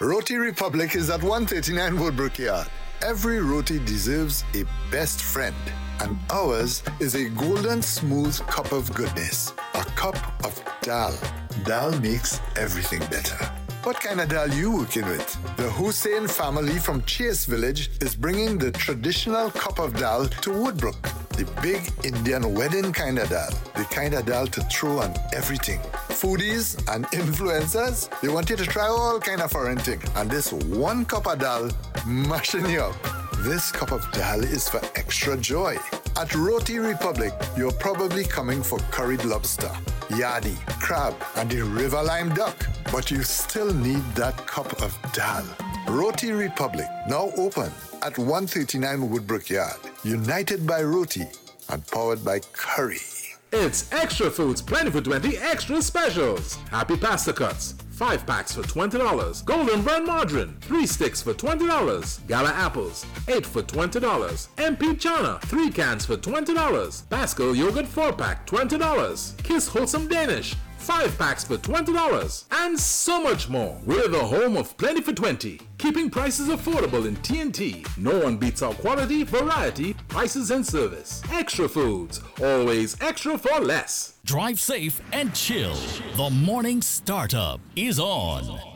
Roti Republic is at 139 Woodbrook Yard. Every roti deserves a best friend, and ours is a golden smooth cup of goodness, a cup of dal. Dal makes everything better. What kind of dal you working with? The Hussein family from Chase Village is bringing the traditional cup of dal to Woodbrook. The big Indian wedding kind of dal. The kind of dal to throw on everything. Foodies and influencers, they want you to try all kind of foreign thing. And this one cup of dal, mashing you up. This cup of dal is for extra joy. At Roti Republic, you're probably coming for curried lobster, yardie, crab, and the river lime duck. But you still need that cup of dal. Roti Republic, now open at 139 Woodbrook Yard. United by Roti and powered by Curry. It's Extra Foods Plenty for 20 Extra Specials. Happy Pasta Cuts. 5 packs for $20. Golden Brown Margarine. 3 sticks for $20. Gala Apples. 8 for $20. MP Chana. 3 cans for $20. Pascal Yogurt 4 pack. $20. Kiss Wholesome Danish. 5 packs for $20. And so much more. We're the home of Plenty for 20. Keeping prices affordable in TNT. No one beats our quality, variety, prices, and service. Extra Foods. Always extra for less. Drive safe and chill. The morning startup is on.